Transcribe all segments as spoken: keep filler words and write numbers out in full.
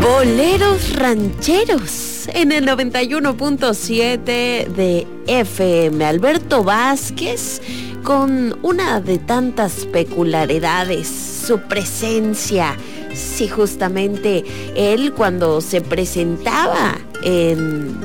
Boleros rancheros en el noventa y uno punto siete de F M. Alberto Vázquez con una de tantas peculiaridades, su presencia. Sí, justamente él cuando se presentaba en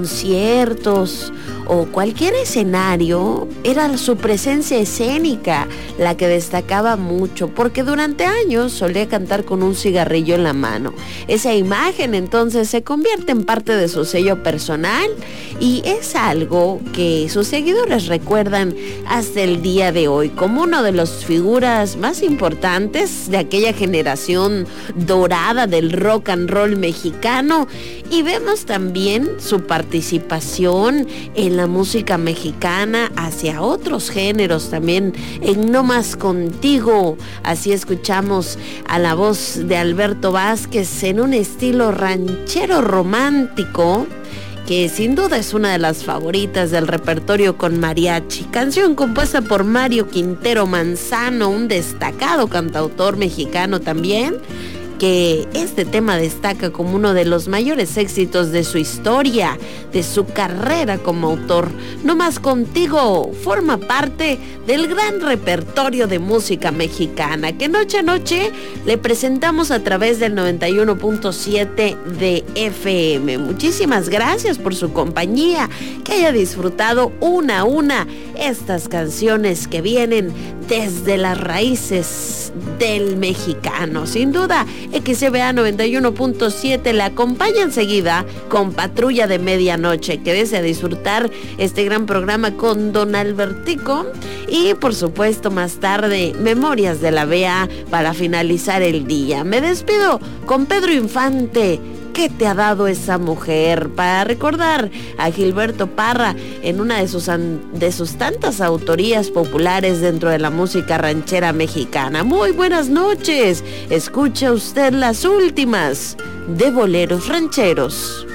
conciertos o cualquier escenario, era su presencia escénica la que destacaba mucho, porque durante años solía cantar con un cigarrillo en la mano. Esa imagen entonces se convierte en parte de su sello personal y es algo que sus seguidores recuerdan hasta el día de hoy como uno de las figuras más importantes de aquella generación dorada del rock and roll mexicano. Y vemos también su participación en la música mexicana hacia otros géneros también, en No Más Contigo. Así escuchamos a la voz de Alberto Vázquez en un estilo ranchero romántico, que sin duda es una de las favoritas del repertorio con mariachi. Canción compuesta por Mario Quintero Manzano, un destacado cantautor mexicano también, que este tema destaca como uno de los mayores éxitos de su historia, de su carrera como autor. No Más Contigo forma parte del gran repertorio de música mexicana que noche a noche le presentamos a través del noventa y uno punto siete de F M. Muchísimas gracias por su compañía, que haya disfrutado una a una estas canciones que vienen desde las raíces del mexicano. Sin duda, X B A noventa y uno punto siete la acompaña enseguida con Patrulla de Medianoche, que desea disfrutar este gran programa con Don Albertico, y por supuesto más tarde Memorias de la B A para finalizar el día. Me despido con Pedro Infante, ¿qué te ha dado esa mujer?, para recordar a Gilberto Parra en una de sus, de sus tantas autorías populares dentro de la música ranchera mexicana. Muy buenas noches, escucha usted las últimas de Boleros Rancheros.